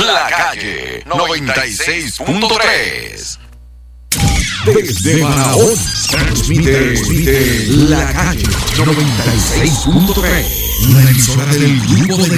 La Calle 96.3. Desde Barahona transmite La Calle 96.3, la emisora del grupo de